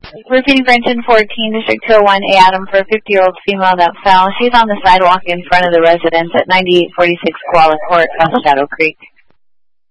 Repeating for engine 14, District 201, A Adam for a 50-year-old female that fell. She's on the sidewalk in front of the residence at 9846 Koala Court, West Shadow Creek.